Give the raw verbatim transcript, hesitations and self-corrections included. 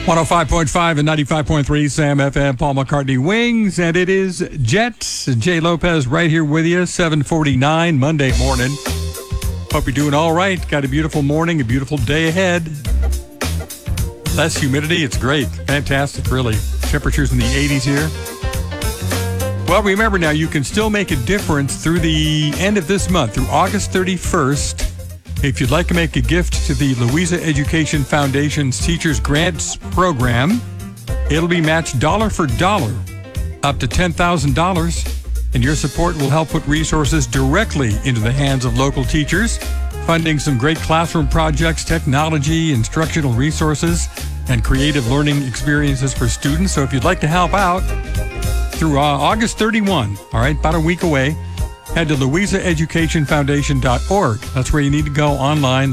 one oh five point five and ninety-five point three Sam F M, Paul McCartney Wings, and it is Jets. Jay Lopez right here with you, seven forty-nine Monday morning. Hope you're doing all right. Got a beautiful morning, a beautiful day ahead. Less humidity, it's great. Fantastic, really. Temperatures in the eighties here. Well, remember now, you can still make a difference through the end of this month, through August thirty-first. If you'd like to make a gift to the Louisa Education Foundation's Teachers Grants Program, it'll be matched dollar for dollar, up to ten thousand dollars, and your support will help put resources directly into the hands of local teachers, funding some great classroom projects, technology, instructional resources, and creative learning experiences for students. So if you'd like to help out, through uh, August thirty-first, all right, about a week away, head to louisa education foundation dot org. That's where you need to go online.